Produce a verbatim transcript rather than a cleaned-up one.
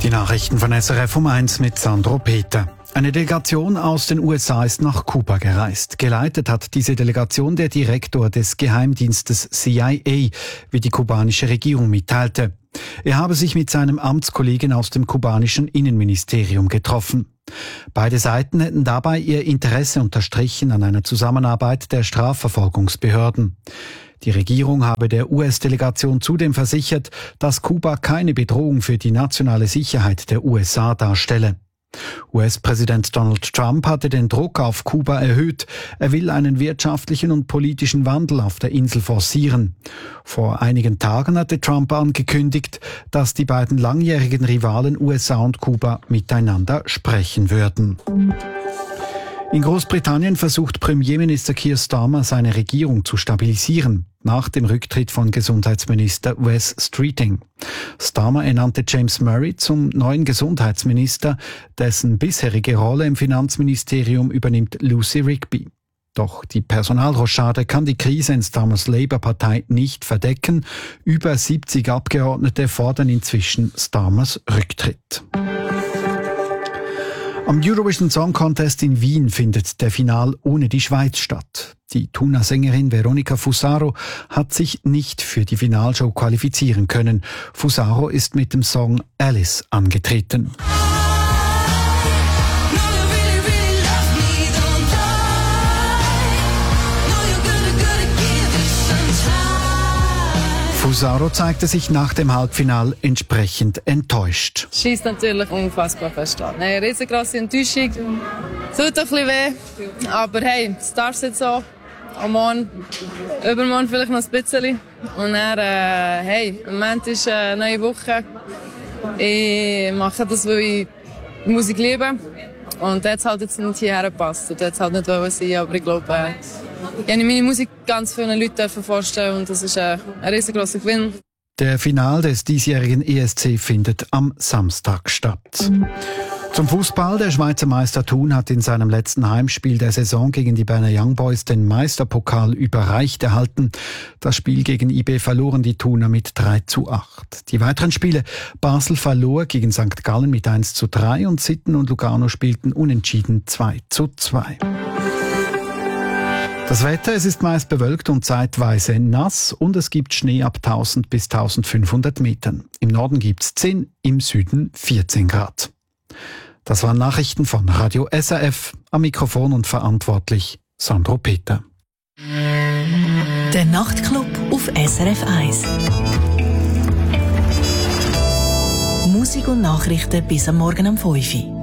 Die Nachrichten von S R F um eins mit Sandro Peter. Eine Delegation aus den U S A ist nach Kuba gereist. Geleitet hat diese Delegation der Direktor des Geheimdienstes C I A, wie die kubanische Regierung mitteilte. Er habe sich mit seinem Amtskollegen aus dem kubanischen Innenministerium getroffen. Beide Seiten hätten dabei ihr Interesse unterstrichen an einer Zusammenarbeit der Strafverfolgungsbehörden. Die Regierung habe der U S-Delegation zudem versichert, dass Kuba keine Bedrohung für die nationale Sicherheit der U S A darstelle. U S-Präsident Donald Trump hatte den Druck auf Kuba erhöht. Er will einen wirtschaftlichen und politischen Wandel auf der Insel forcieren. Vor einigen Tagen hatte Trump angekündigt, dass die beiden langjährigen Rivalen U S A und Kuba miteinander sprechen würden. In Großbritannien versucht Premierminister Keir Starmer, seine Regierung zu stabilisieren, nach dem Rücktritt von Gesundheitsminister Wes Streeting. Starmer ernannte James Murray zum neuen Gesundheitsminister, dessen bisherige Rolle im Finanzministerium übernimmt Lucy Rigby. Doch die Personalrochade kann die Krise in Starmers Labour-Partei nicht verdecken. Über siebzig Abgeordnete fordern inzwischen Starmers Rücktritt. Am Eurovision Song Contest in Wien findet der Final ohne die Schweiz statt. Die Thuner Sängerin Veronica Fusaro hat sich nicht für die Finalshow qualifizieren können. Fusaro ist mit dem Song Alice angetreten. Fusaro zeigte sich nach dem Halbfinal entsprechend enttäuscht. Schießt natürlich unfassbar fest an. Eine riesengroße Enttäuschung. Tut ein bisschen weh. Aber hey, es darf jetzt so. Am Morgen, übermorgen vielleicht noch ein bisschen. Und dann, äh, hey, im Moment ist eine neue Woche. Ich mache das, weil ich Musik liebe. Und jetzt halt jetzt nicht hierher gepasst. Und jetzt halt nicht wollen sein. Aber ich glaube, äh, ich habe meine Musik ganz vielen Leuten vorstellen und das ist ein, ein riesengroßer Gewinn. Der Final des diesjährigen E S C findet am Samstag statt. Zum Fußball. Der Schweizer Meister Thun hat in seinem letzten Heimspiel der Saison gegen die Berner Young Boys den Meisterpokal überreicht erhalten. Das Spiel gegen I B verloren die Thuner mit drei zu acht. Die weiteren Spiele: Basel verlor gegen Sankt Gallen mit eins zu drei und Sitten und Lugano spielten unentschieden zwei zu zwei. Das Wetter, es ist meist bewölkt und zeitweise nass und es gibt Schnee ab tausend bis eintausendfünfhundert Metern. Im Norden gibt's zehn, im Süden vierzehn Grad. Das waren Nachrichten von Radio S R F. Am Mikrofon und verantwortlich Sandro Peter. Der Nachtclub auf S R F eins. Musik und Nachrichten bis am Morgen um fünf Uhr.